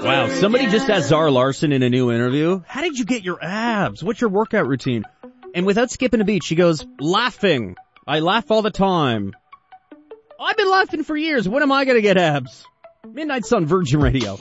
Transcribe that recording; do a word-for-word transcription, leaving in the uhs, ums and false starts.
Wow, somebody just asked Zara Larson in a new interview, how did you get your abs? What's your workout routine? And without skipping a beat, she goes, laughing. I laugh all the time. I've been laughing for years. When am I going to get abs? Midnight Sun, Virgin Radio.